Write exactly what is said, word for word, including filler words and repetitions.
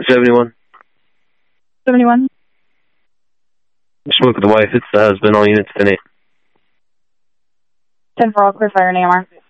seventy-one. seventy-one. I spoke with the wife. It's the husband. All units ten eight. ten four, all clear fire in A M R.